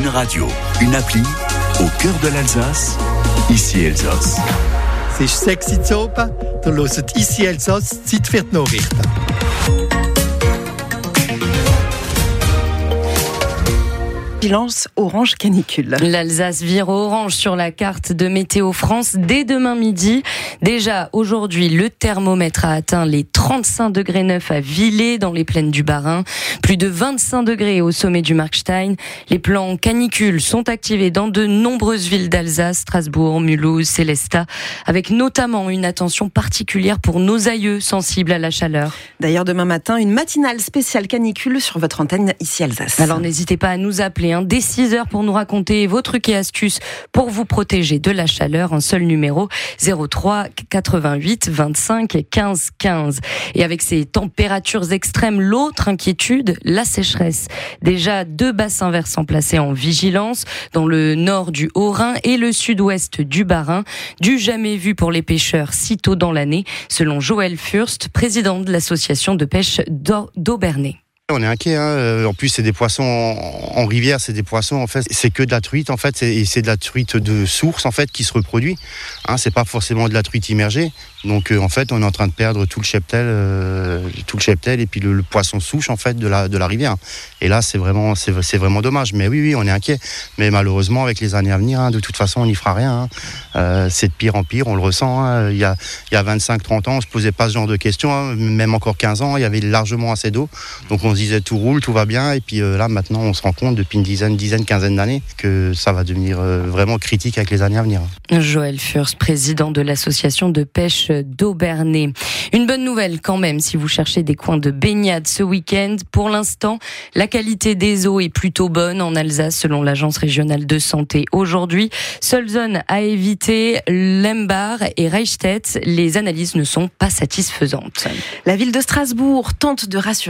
Une radio, une appli, au cœur de l'Alsace, ici Elsass. Es ist 6 Uhr oben, da hört ici Elsass, Zeit für die Nachrichten. Vigilance orange canicule. L'Alsace vire au orange sur la carte de Météo France dès demain midi. Déjà aujourd'hui, le thermomètre a atteint les 35 degrés 9 à Villers dans les plaines du Bas-Rhin. Plus de 25 degrés au sommet du Markstein. Les plans canicules sont activés dans de nombreuses villes d'Alsace, Strasbourg, Mulhouse, Sélestat, avec notamment une attention particulière pour nos aïeux sensibles à la chaleur. D'ailleurs, demain matin, une matinale spéciale canicule sur votre antenne ici Alsace. Alors n'hésitez pas à nous appeler dès 6h pour nous raconter vos trucs et astuces pour vous protéger de la chaleur. Un seul numéro, 03 88 25 15 15. Et avec ces températures extrêmes, l'autre inquiétude, la sécheresse. Déjà 2 bassins versants placés en vigilance dans le nord du Haut-Rhin et le sud-ouest du Bas-Rhin. Du jamais vu pour les pêcheurs si tôt dans l'année, selon Joël Fürst, président de l'association de pêche d'Aubernay. On est inquiet, hein. En plus c'est des poissons en rivière, c'est des poissons en fait, c'est que de la truite en fait, et c'est de la truite de source en fait qui se reproduit. Hein, c'est pas forcément de la truite immergée. Donc en fait, on est en train de perdre tout le cheptel et puis le poisson souche en fait de la rivière. Et là, c'est vraiment dommage. Mais oui, on est inquiet. Mais malheureusement, avec les années à venir, hein, de toute façon, on n'y fera rien. Hein. C'est de pire en pire, on le ressent. Hein. Il y a 25-30 ans, on se posait pas ce genre de questions. Hein. Même encore 15 ans, il y avait largement assez d'eau. Donc on se disait tout roule, tout va bien. Et puis là, maintenant, on se rend compte depuis une quinzaine d'années que ça va devenir vraiment critique avec les années à venir. Joël Fürst, président de l'association de pêche d'Aubernay. Une bonne nouvelle quand même si vous cherchez des coins de baignade ce week-end. Pour l'instant, la qualité des eaux est plutôt bonne en Alsace selon l'agence régionale de santé. Aujourd'hui, seule zone à éviter, Lembar et Reichstätt. Les analyses ne sont pas satisfaisantes. La ville de Strasbourg tente de rassurer